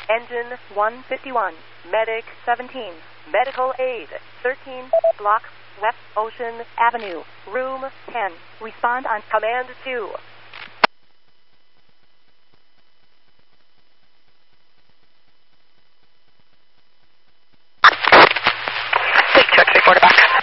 Engine 151, Medic 17, Medical Aid 13, Block West Ocean Avenue, Room 10. Respond on Command 2. Check, quarterback.